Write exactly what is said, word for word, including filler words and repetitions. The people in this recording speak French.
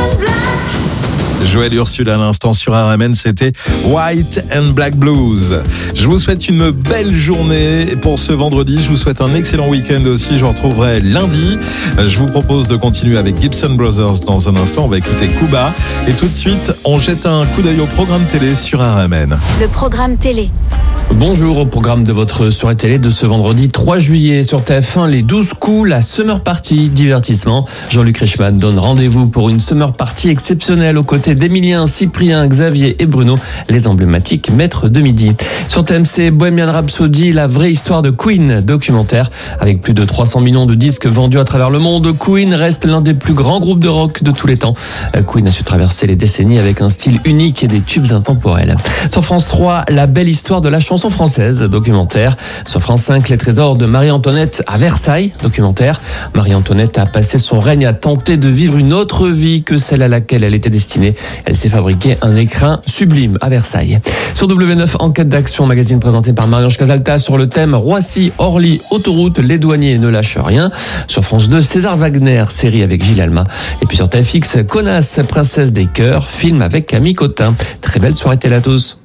Joël Ursula à l'instant sur R M N, c'était White and Black Blues. Je vous souhaite une belle journée pour ce vendredi. Je vous souhaite un excellent week-end aussi. Je vous retrouverai lundi. Je vous propose de continuer avec Gibson Brothers dans un instant. On va écouter Kuba. Et tout de suite, on jette un coup d'œil au programme télé sur R M N. Le programme télé. Bonjour, au programme de votre soirée télé de ce vendredi trois juillet sur T F un, les douze coups, la Summer Party, divertissement. Jean-Luc Reichmann donne rendez-vous pour une Summer Party exceptionnelle aux côtés d'Emilien, Cyprien, Xavier et Bruno, les emblématiques maîtres de midi. Sur T M C, Bohemian Rhapsody, la vraie histoire de Queen, documentaire. Avec plus de trois cents millions de disques vendus à travers le monde, Queen reste l'un des plus grands groupes de rock de tous les temps. Queen a su traverser les décennies avec un style unique et des tubes intemporels. Sur France trois, la belle histoire de la chanson française, documentaire. Sur France cinq, les trésors de Marie-Antoinette à Versailles, documentaire. Marie-Antoinette a passé son règne à tenter de vivre une autre vie que celle à laquelle elle était destinée. Elle s'est fabriqué un écrin sublime à Versailles. Sur W neuf, enquête d'action, magazine présenté par Marie-Ange Casalta sur le thème Roissy, Orly, autoroute, les douaniers ne lâchent rien. Sur France deux, César Wagner, série avec Gilles Alma. Et puis sur T F X, Connasse, princesse des cœurs, film avec Camille Cotin. Très belle soirée télé à tous.